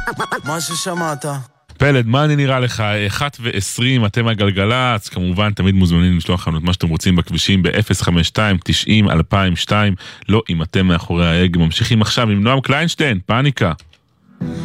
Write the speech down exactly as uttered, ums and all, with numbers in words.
מה ששמעת. פלד, מה אני נראה לך? אחת ועשרים, אתם הגלגלץ, כמובן תמיד מוזמנים לשלוח לנו את מה שאתם רוצים בכבישים ב-אפס חמש שתיים תשעים אלפיים ושתיים, לא אם אתם מאחורי ההגה. ממשיכים עכשיו עם נועם קליינשטיין, פאניקה.